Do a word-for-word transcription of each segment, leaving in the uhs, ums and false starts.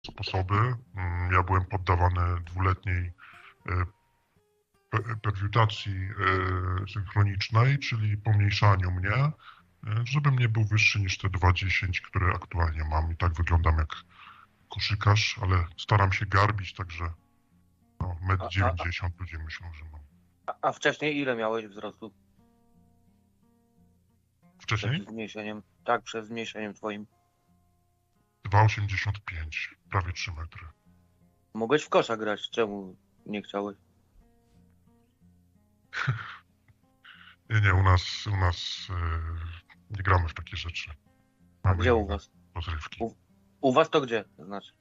sposoby. Ja byłem poddawany dwuletniej perwiutacji synchronicznej, czyli pomniejszaniu mnie, żebym nie był wyższy niż te dwa dziesięć, które aktualnie mam. I tak wyglądam jak koszykarz, ale staram się garbić, także no, metr dziewięćdziesiąt ludzie myślą, że mam. A, a wcześniej ile miałeś wzrostu? Wcześniej? Przed zmniejszeniem. Tak, przed zmniejszeniem twoim. dwa osiemdziesiąt pięć, prawie trzy metry. Mogłeś w kosza grać, czemu nie chciałeś? Nie, nie, u nas, u nas yy, nie gramy w takie rzeczy. A gdzie u was? Rozrywki. U, u was to gdzie? Znaczy?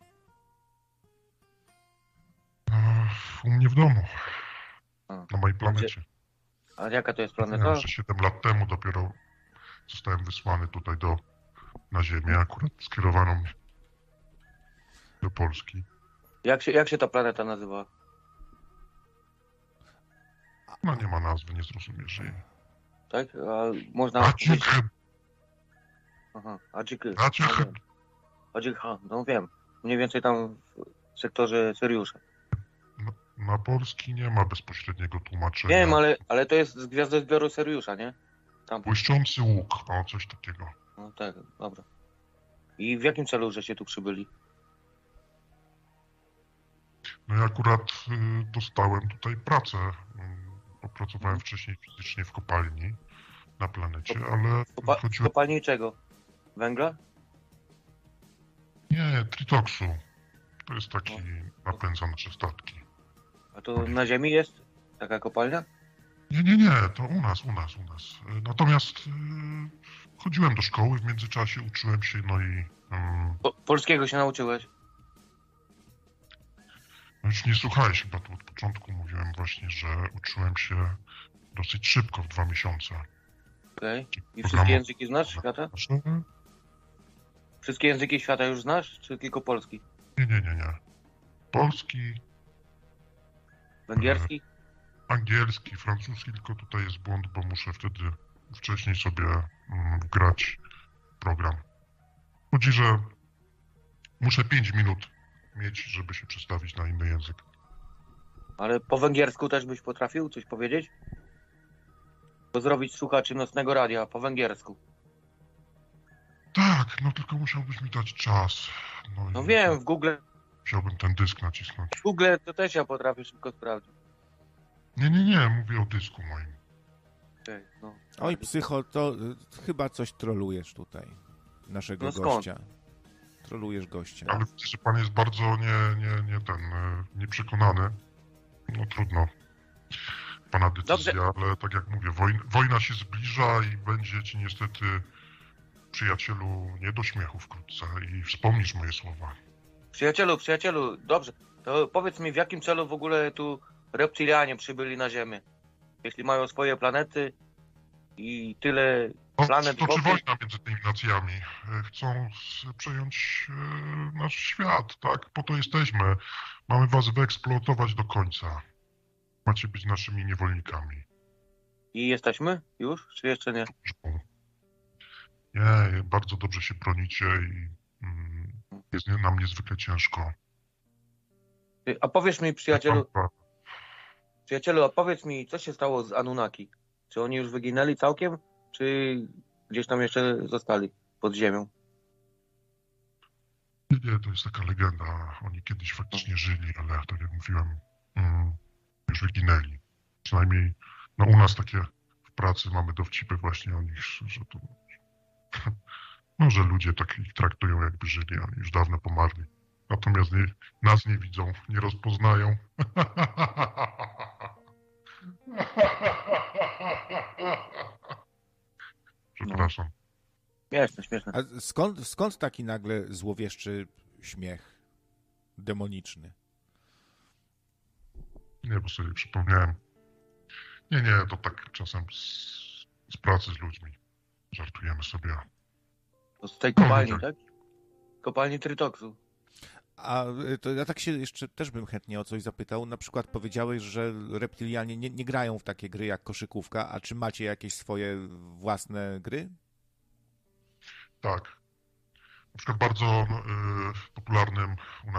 No, u mnie w domu. A. Na mojej planecie. A jaka to jest Nie, planeta? jeszcze siedem lat temu dopiero zostałem wysłany tutaj do, na Ziemię. Akurat skierowano mnie do Polski. Jak się, jak się ta planeta nazywa? No nie ma nazwy, nie zrozumiesz jej. Tak? A można... Adzik! Aha, Adzik. Adzik! Adzik, no wiem. Mniej więcej tam w sektorze Syriusza. Na, na polski nie ma bezpośredniego tłumaczenia. Wiem, ale, ale to jest z gwiazdozbioru Syriusza, nie? Tam. Błyszczący łuk, o coś takiego. No tak, dobra. I w jakim celu żeście tu przybyli? No ja akurat y, dostałem tutaj pracę. Y, pracowałem wcześniej fizycznie w kopalni na planecie, ale Kopa chodziło... Kopalni czego? Węgla? Nie, tritoksu. To jest taki no. napędza nasze statki. A to na Ziemi jest taka kopalnia? Nie, nie, nie, to u nas, u nas, u nas. Natomiast y, chodziłem do szkoły w międzyczasie, uczyłem się, no i... Y, po, polskiego się nauczyłeś? No już nie słuchałeś, chyba tu od początku mówiłem właśnie, że uczyłem się dosyć szybko, w dwa miesiące. Okej. Okay. I wszystkie języki znasz świata? Że... Wszystkie języki świata już znasz, czy tylko polski? Nie, nie, nie, nie. Polski... Węgierski? E, angielski, francuski, tylko tutaj jest błąd, bo muszę wtedy wcześniej sobie mm, wgrać program. Chodzi, że muszę pięć minut mieć, żeby się przestawić na inny język. Ale po węgiersku też byś potrafił coś powiedzieć? To zrobić słuchaczy nocnego radia po węgiersku. Tak, no tylko musiałbyś mi dać czas. No, no wiem, w Google... Musiałbym ten dysk nacisnąć. W Google to też ja potrafię szybko sprawdzić. Nie, nie, nie, mówię o dysku moim. Okay, no. Oj, psycho, to y, chyba coś trolujesz tutaj, naszego no gościa. Trolujesz gościa. Ale widzę, że pan jest bardzo nie, nie, nie ten, nieprzekonany. No trudno. Pana decyzja, Dobrze. Ale tak jak mówię, wojna, wojna się zbliża i będzie ci niestety, przyjacielu, nie do śmiechu wkrótce i wspomnisz moje słowa. Przyjacielu, przyjacielu, dobrze. To powiedz mi, w jakim celu w ogóle tu reptilianie przybyli na Ziemię? Jeśli mają swoje planety i tyle no, planet... To czy wojna między tymi nacjami? Chcą przejąć e, nasz świat, tak? Po to jesteśmy. Mamy was wyeksploatować do końca. Macie być naszymi niewolnikami. I jesteśmy już, czy jeszcze nie? Nie, bardzo dobrze się bronicie i mm, jest nam niezwykle ciężko. A powiesz mi, przyjacielu, przyjacielu, a powiedz mi, co się stało z Anunnaki? Czy oni już wyginęli całkiem, czy gdzieś tam jeszcze zostali pod ziemią? Nie, nie, to jest taka legenda. Oni kiedyś faktycznie żyli, ale tak jak mówiłem, mm, już wyginęli. Przynajmniej no, u nas takie w pracy mamy dowcipy właśnie o nich, że to... No, że ludzie tak ich traktują, jakby żyli, a już dawno pomarli. Natomiast nie, nas nie widzą, nie rozpoznają. Przepraszam. No. Śmieszne, śmieszne. A skąd, skąd taki nagle złowieszczy śmiech demoniczny? Nie, bo sobie przypomniałem. Nie, nie, to tak czasem z, z pracy z ludźmi. Żartujemy sobie. To z tej kopalni, no, tak? Kopalni Tritoksu. A to ja tak się jeszcze też bym chętnie o coś zapytał. Na przykład powiedziałeś, że reptilianie nie, nie grają w takie gry jak koszykówka, a czy macie jakieś swoje własne gry? Tak. Na przykład bardzo y, popularnym u nas